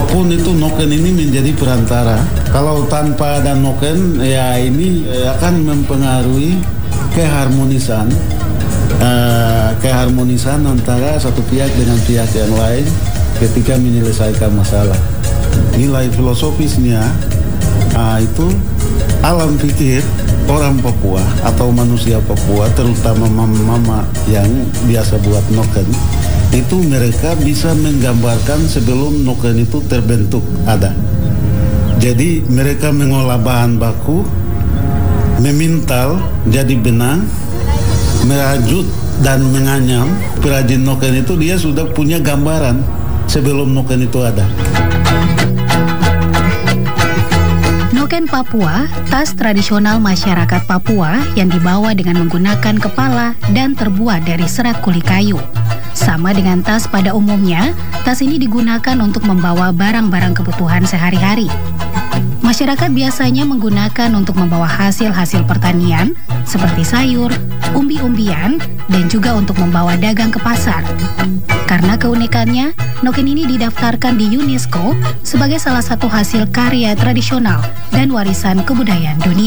apapun itu noken ini menjadi perantara. Kalau tanpa ada noken, ya ini akan mempengaruhi keharmonisan antara satu pihak dengan pihak yang lain ketika menyelesaikan masalah. Nilai filosofisnya itu alam pikir orang Papua atau manusia Papua, terutama mama-mama yang biasa buat noken, itu mereka bisa menggambarkan sebelum noken itu terbentuk ada. Jadi mereka mengolah bahan baku, memintal jadi benang, merajut dan menganyam. Perajin noken itu dia sudah punya gambaran sebelum noken itu ada. Noken Papua, tas tradisional masyarakat Papua yang dibawa dengan menggunakan kepala dan terbuat dari serat kuli kayu. Sama dengan tas pada umumnya, tas ini digunakan untuk membawa barang-barang kebutuhan sehari-hari. Masyarakat biasanya menggunakan untuk membawa hasil-hasil pertanian seperti sayur, umbi-umbian, dan juga untuk membawa dagang ke pasar. Karena keunikannya, noken ini didaftarkan di UNESCO sebagai salah satu hasil karya tradisional dan warisan kebudayaan dunia.